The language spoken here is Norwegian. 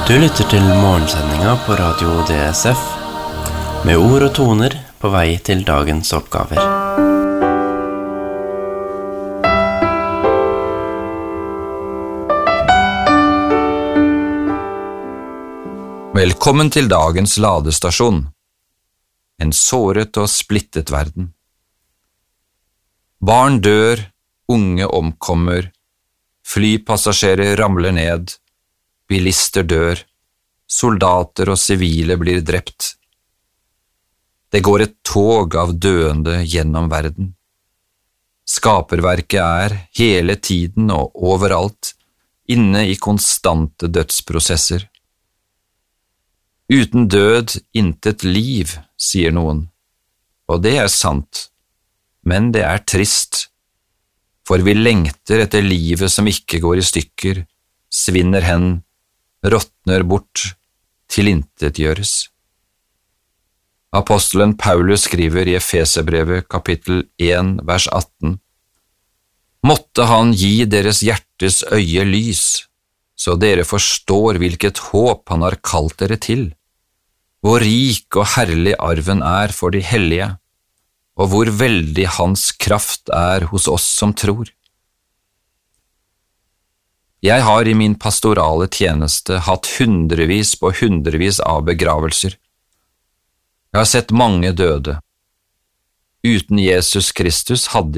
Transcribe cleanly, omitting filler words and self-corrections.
Du lytter til morgensendinga på Radio DSF, med ord og toner på vei til dagens oppgaver. Velkommen til dagens ladestasjon. En såret og splittet verden. Barn dør, unge omkommer, flypassasjerer ramler ned, bilister dør, soldater og sivile blir drept. Det går et tog av døende gjennom verden. Skaperverket er hele tiden og overalt inne i konstante dødsprosesser. Uten død, intet liv, sier noen, og det er sant, men det er trist, for vi lengter etter livet som ikke går i stykker, svinner hen, råtner bort, tilintetgjøres. Apostelen Paulus skriver i Efeserbrevet kapittel 1, vers 18: «Måtte han gi deres hjertes øye lys, så dere forstår hvilket håp han har kalt dere til, hvor rik og herlig arven er for de hellige, og hvor veldig hans kraft er hos oss som tror.» Jeg har i min pastorale tjeneste hatt hundrevis på hundrevis av begravelser. Jeg har sett mange døde. Uten Jesus Kristus hadde